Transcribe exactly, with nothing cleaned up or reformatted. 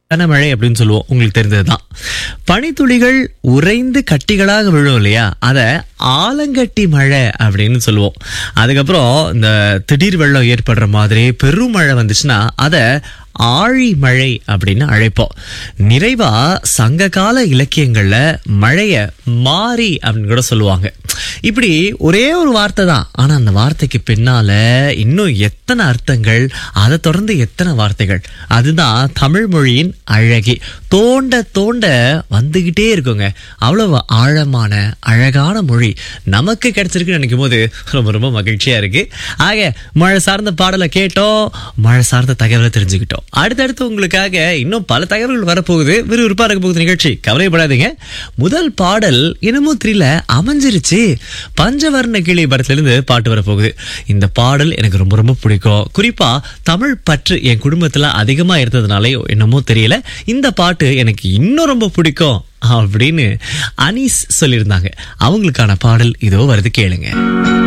கனமழை அப்படின்னு சொல்லுவோம், உங்களுக்கு தெரிந்ததுதான். பனித்துளிகள் உறைந்து கட்டிகளாக விழும் இல்லையா, அத ஆலங்கட்டி மழை அப்படின்னு சொல்லுவோம். அதுக்கப்புறம் இந்த திடீர் வெள்ளம் ஏற்படுற மாதிரி பெரும் மழை வந்துச்சுன்னா அத ஆழி மழை அப்படின்னு அழைப்போம். நிறைவா சங்க கால இலக்கியங்கள்ல மழைய மாறி அப்படின்னு கூட சொல்லுவாங்க. இப்படி ஒரே ஒரு வார்த்தை தான், ஆனா அந்த வார்த்தைக்கு பின்னால இன்னும் எத்தனை அர்த்தங்கள், அதை தொடர்ந்து எத்தனை வார்த்தைகள். அதுதான் தமிழ் மொழியின் அழகி. தோண்ட தோண்ட வந்துகிட்டே இருக்குங்க. அவ்வளவு ஆழமான அழகான மொழி நமக்கு கிடைச்சிருக்குன்னு நினைக்கும் போது ரொம்ப ரொம்ப மகிழ்ச்சியா இருக்கு. ஆக மழை சார்ந்த பாடலை கேட்டோம், மழை சார்ந்த தகவலை தெரிஞ்சுக்கிட்டோம். அடுத்தடுத்து உங்களுக்காக இன்னும் பல தகவல்கள் வரப்போகுது. விறுவிறுப்பா இருக்க போகுது நிகழ்ச்சி, கவலைப்படாதீங்க. முதல் பாடல் என்னமோ தெரியல அமைஞ்சிருச்சு. பஞ்சவர்ண கிளி படத்துல இருந்து பாட்டு வரப்போகுது. இந்த பாடல் எனக்கு ரொம்ப ரொம்ப பிடிக்கும். குறிப்பா தமிழ் பற்று என் குடும்பத்துல அதிகமா இருந்ததுனாலே என்னமோ தெரியல, இந்த பாட்டு எனக்கு இன்னும் ரொம்ப பிடிக்கும் அப்படின்னு அனீஸ் சொல்லியிருந்தாங்க. அவங்களுக்கான பாடல் இதோ வருது, கேளுங்க.